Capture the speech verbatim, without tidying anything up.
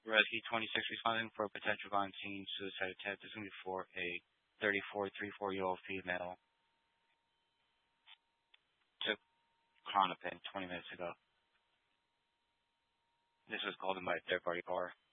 Rescue twenty-six responding for a potential on scene suicide attempt. This is going to be for a thirty-four, thirty-four year old female. Took Klonopin twenty minutes ago. This was called in by a third party car.